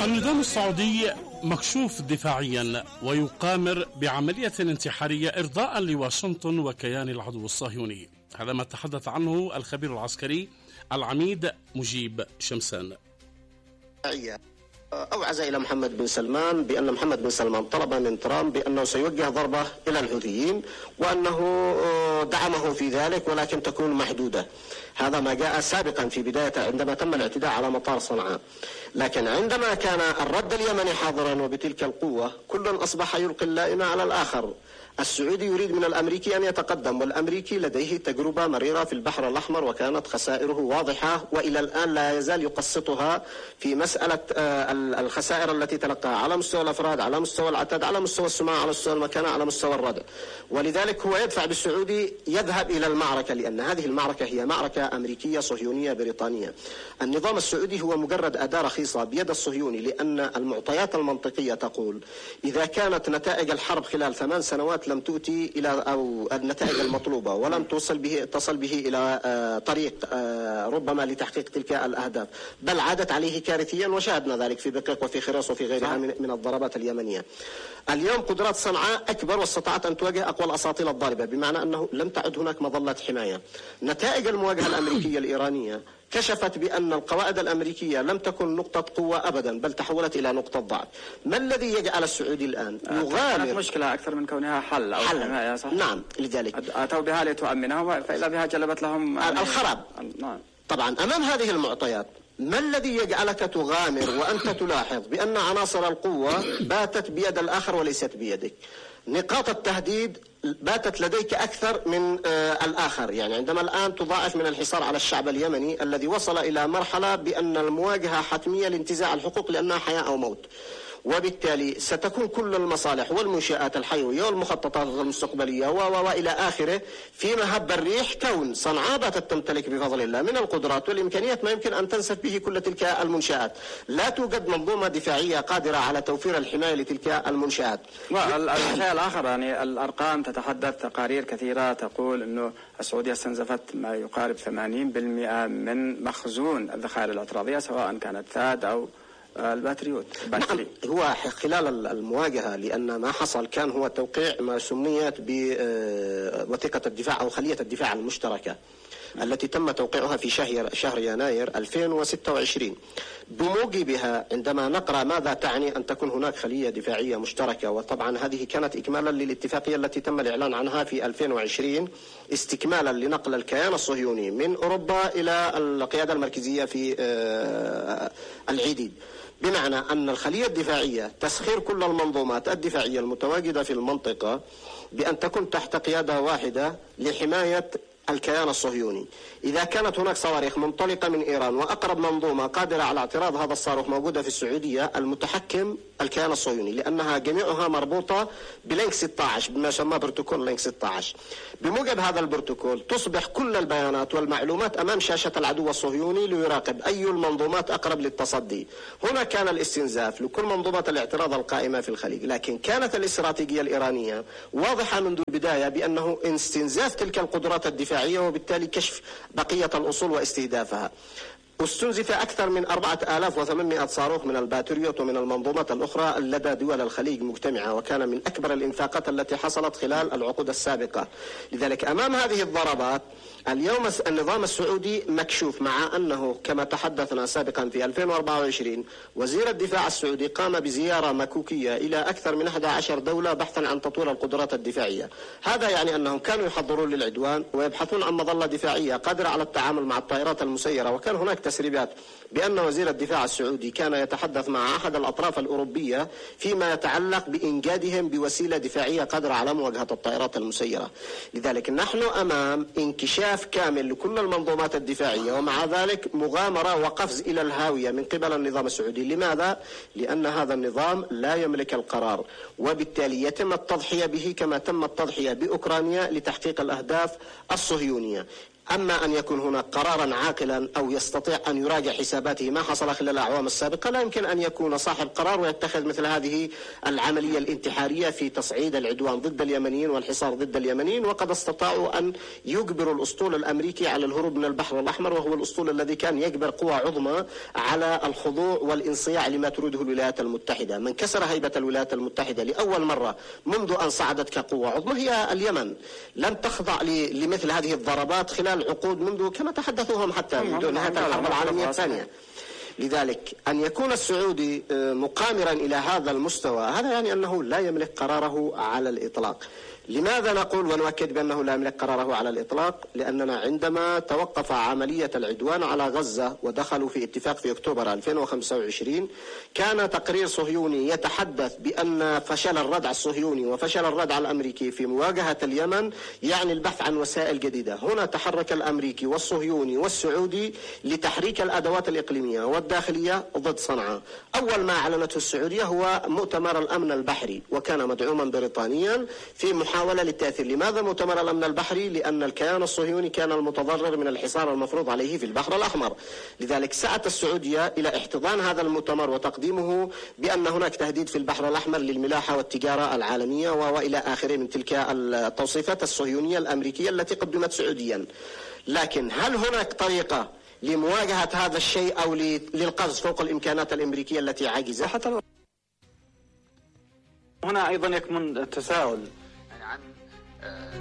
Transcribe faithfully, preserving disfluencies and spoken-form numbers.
فالنظام السعودي مكشوف دفاعيا ويقامر بعملية انتحارية إرضاء لواشنطن وكيان العدو الصهيوني. هذا ما تحدث عنه الخبير العسكري العميد مجيب شمسان. أوعز إلى محمد بن سلمان بأن محمد بن سلمان طلب من ترامب بأنه سيوجه ضربة إلى الحوثيين وأنه دعمه في ذلك ولكن تكون محدودة. هذا ما جاء سابقا في بداية عندما تم الاعتداء على مطار صنعاء، لكن عندما كان الرد اليمني حاضرا وبتلك القوة كل أصبح يلقي اللائمة على الآخر. السعودي يريد من الأمريكي أن يتقدم، والأمريكي لديه تجربة مريرة في البحر الأحمر وكانت خسائره واضحة وإلى الآن لا يزال يقسطها في مسألة الخسائر التي تلقاها على مستوى الأفراد، على مستوى العتاد، على مستوى السماع، على مستوى المكانة، على مستوى الردع. ولذلك هو يدفع بالسعودي يذهب إلى المعركة، لأن هذه المعركة هي معركة أمريكية صهيونية بريطانية. النظام السعودي هو مجرد أداة رخيصة بيد الصهيوني، لأن المعطيات المنطقية تقول إذا كانت نتائج الحرب خلال ثمان سنوات لم تؤتي إلى أو النتائج المطلوبة ولم توصل به تصل به إلى طريق ربما لتحقيق تلك الأهداف، بل عادت عليه كارثيا، وشاهدنا ذلك في بقيق وفي خراس وفي غيرها من الضربات اليمنية. اليوم قدرات صنعاء أكبر واستطاعت أن تواجه أقوى الأساطيل الضاربة، بمعنى أنه لم تعد هناك مظلة حماية. نتائج المواجهة الأمريكية الإيرانية كشفت بأن القواعد الأمريكية لم تكن نقطة قوة أبدا، بل تحولت إلى نقطة ضعف. ما الذي يجعل السعودي الآن يغامر؟ كانت مشكلة أكثر من كونها حل أو حل. حماية، صح؟ نعم، لذلك أتوا بها لتؤمنها فإذا بها جلبت لهم الخراب. نعم. طبعا أمام هذه المعطيات ما الذي يجعلك تغامر وأنت تلاحظ بأن عناصر القوة باتت بيد الآخر وليست بيدك؟ نقاط التهديد باتت لديك أكثر من آه الآخر. يعني عندما الآن تضاعف من الحصار على الشعب اليمني الذي وصل إلى مرحلة بأن المواجهة حتمية لانتزاع الحقوق لأنها حياة أو موت، وبالتالي ستكون كل المصالح والمنشآت الحيوية والمخططات المستقبلية وإلى آخره في مهب الريح، كون صنعاء باتت تمتلك بفضل الله من القدرات والإمكانيات ما يمكن أن تنسف به كل تلك المنشآت. لا توجد منظومة دفاعية قادرة على توفير الحماية لتلك المنشآت. والشيء الآخر يعني الأرقام تتحدث، تقارير كثيرة تقول أنه السعودية استنزفت ما يقارب ثمانين بالمئة من مخزون الذخائر الاعتراضية، سواء كانت ثاد أو الباتريوت. نعم، هو خلال المواجهة لأن ما حصل كان هو توقيع ما سميت بوثيقة الدفاع أو خلية الدفاع المشتركة التي تم توقيعها في شهر شهر يناير ألفين وستة وعشرين. بموجبها عندما نقرأ ماذا تعني أن تكون هناك خلية دفاعية مشتركة، وطبعا هذه كانت إكمالا للاتفاقية التي تم الإعلان عنها في ألفين وعشرين استكمالا لنقل الكيان الصهيوني من أوروبا إلى القيادة المركزية في العديد، بمعنى أن الخلية الدفاعية تسخير كل المنظومات الدفاعية المتواجدة في المنطقة بأن تكون تحت قيادة واحدة لحماية الكيان الصهيوني. إذا كانت هناك صواريخ منطلقة من إيران وأقرب منظومة قادرة على اعتراض هذا الصاروخ موجودة في السعودية، المتحكم الكيان الصهيوني، لأنها جميعها مربوطة بلينك ستة عشر بما يسمى بروتوكول لينك ستة عشر. بموجب هذا البروتوكول تصبح كل البيانات والمعلومات أمام شاشة العدو الصهيوني ليراقب أي المنظومات أقرب للتصدي. هنا كان الاستنزاف لكل منظومات الاعتراض القائمة في الخليج، لكن كانت الاستراتيجية الإيرانية واضحة منذ البداية بأنه استنزاف تلك القدرات الدفاعية وبالتالي كشف بقية الأصول واستهدافها. استنزف أكثر من أربعة آلاف وثمانمئة صاروخ من الباتريوت ومن المنظومات الأخرى لدى دول الخليج مجتمعة، وكان من أكبر الإنفاقات التي حصلت خلال العقود السابقة. لذلك أمام هذه الضربات اليوم النظام السعودي مكشوف، مع أنه كما تحدثنا سابقا في ألفين وأربعة وعشرين وزير الدفاع السعودي قام بزيارة مكوكية إلى أكثر من أحد عشر دولة بحثا عن تطوير القدرات الدفاعية. هذا يعني أنهم كانوا يحضرون للعدوان ويبحثون عن مظلة دفاعية قادرة على التعامل مع الطائرات المسيرة. وكان هناك تسريبات بأن وزير الدفاع السعودي كان يتحدث مع أحد الأطراف الأوروبية فيما يتعلق بإنجادهم بوسيلة دفاعية قادرة على مواجهة الطائرات المسيرة. لذلك نحن أمام انكشاف كامل لكل المنظومات الدفاعية، ومع ذلك مغامرة وقفز إلى الهاوية من قبل النظام السعودي. لماذا؟ لأن هذا النظام لا يملك القرار، وبالتالي يتم التضحية به كما تم التضحية بأوكرانيا لتحقيق الأهداف الصهيونية. أما أن يكون هناك قرارا عاقلا أو يستطيع أن يراجع حساباته ما حصل خلال الأعوام السابقة، لا يمكن أن يكون صاحب قرار ويتخذ مثل هذه العملية الانتحارية في تصعيد العدوان ضد اليمنيين والحصار ضد اليمنيين، وقد استطاعوا أن يجبروا الأسطول الأمريكي على الهروب من البحر الأحمر، وهو الأسطول الذي كان يجبر قوى عظمى على الخضوع والانصياع لما تريده الولايات المتحدة. من كسر هيبة الولايات المتحدة لأول مرة منذ أن صعدت كقوة عظمى هي اليمن، لم تخضع لمثل هذه الضربات خلال عقود منذ كما تحدثوا هم حتى منذ نهاية الحرب العالمية الثانية. لذلك أن يكون السعودي مقامرا إلى هذا المستوى هذا يعني أنه لا يملك قراره على الإطلاق. لماذا نقول ونؤكد بأنه لا يملك قراره على الإطلاق؟ لأننا عندما توقف عملية العدوان على غزة ودخلوا في اتفاق في أكتوبر ألفين وخمسة وعشرين كان تقرير صهيوني يتحدث بأن فشل الردع الصهيوني وفشل الردع الأمريكي في مواجهة اليمن يعني البحث عن وسائل جديدة. هنا تحرك الأمريكي والصهيوني والسعودي لتحريك الأدوات الإقليمية والداخلية ضد صنعاء. أول ما أعلنته السعودية هو مؤتمر الأمن البحري، وكان مدعوما بريطانيا في محاولة محاولة للتأثير. لماذا مؤتمر الأمن البحري؟ لأن الكيان الصهيوني كان المتضرر من الحصار المفروض عليه في البحر الأحمر. لذلك سعت السعودية إلى احتضان هذا المؤتمر وتقديمه بأن هناك تهديد في البحر الأحمر للملاحة والتجارة العالمية وإلى آخره من تلك التوصيفات الصهيونية الأمريكية التي قدمت سعوديا. لكن هل هناك طريقة لمواجهة هذا الشيء أو للقفز فوق الإمكانات الأمريكية التي عاجزة؟ حتى هنا أيضا يكمن التساؤل عن